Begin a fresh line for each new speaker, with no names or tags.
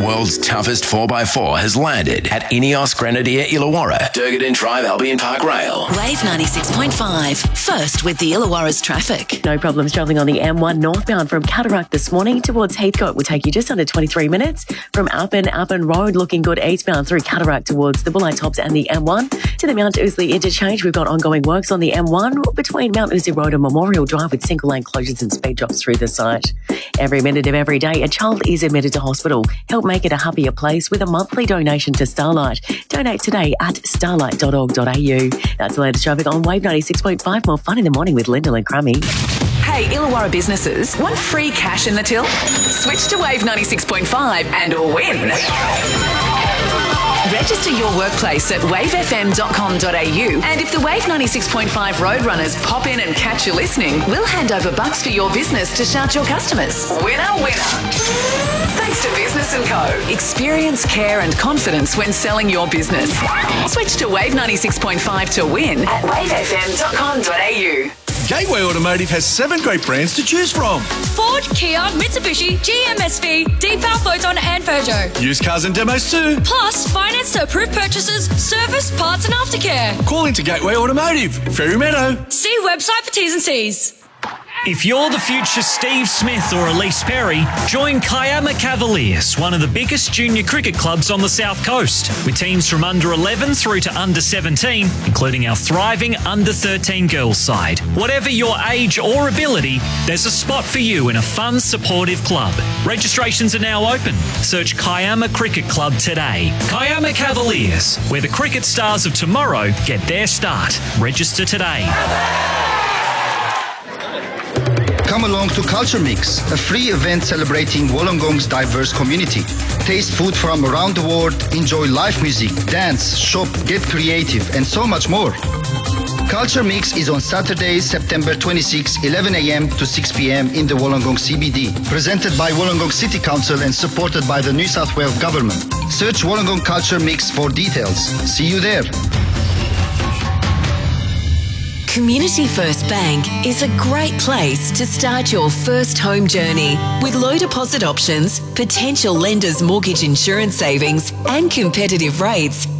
world's toughest 4x4 has landed at Ineos Grenadier Illawarra, Durgadin Drive Albion Park Rail.
Wave 96.5, first with the Illawarra's traffic.
No problems travelling on the M1 northbound from Cataract this morning towards Heathcote will take you just under 23 minutes. From Alpin Road, looking good eastbound through Cataract towards the Bullite Tops and the M1. To the Mount Ousley interchange, we've got ongoing works on the M1 between Mount Ousley Road and Memorial Drive with single lane closures and speed drops through the site. Every minute of every day, a child is admitted to hospital. Help make it a happier place with a monthly donation to Starlight. Donate today at starlight.org.au. That's the latest traffic on Wave 96.5. More fun in the morning with Lyndall and Crummy.
Hey, Illawarra businesses, want free cash in the till? Switch to Wave 96.5 and win. Register your workplace at wavefm.com.au, and if the Wave 96.5 Roadrunners pop in and catch you listening, we'll hand over bucks for your business to shout your customers. Winner, winner. Thanks to Business & Co. Experience, care and confidence when selling your business. Switch to Wave 96.5 to win at wavefm.com.au.
Gateway Automotive has 7 great brands to choose from.
Ford, Kia, Mitsubishi, GMSV, Deepal, Photon and Peugeot.
Used cars and demos too.
Plus, finance to approved purchases, service, parts and aftercare.
Call into Gateway Automotive, Fairy Meadow.
See website for T's and C's.
If you're the future Steve Smith or Elise Perry, join Kiama Cavaliers, one of the biggest junior cricket clubs on the South Coast, with teams from under 11 through to under 17, including our thriving under 13 girls side. Whatever your age or ability, there's a spot for you in a fun, supportive club. Registrations are now open. Search Kiama Cricket Club today. Kiama Cavaliers, where the cricket stars of tomorrow get their start. Register today.
Come along to Culture Mix, a free event celebrating Wollongong's diverse community. Taste food from around the world, enjoy live music, dance, shop, get creative, and so much more. Culture Mix is on Saturday, September 26, 11 a.m. to 6 p.m. in the Wollongong CBD. Presented by Wollongong City Council and supported by the New South Wales Government. Search Wollongong Culture Mix for details. See you there.
Community First Bank is a great place to start your first home journey. With low deposit options, potential lenders' mortgage insurance savings, and competitive rates,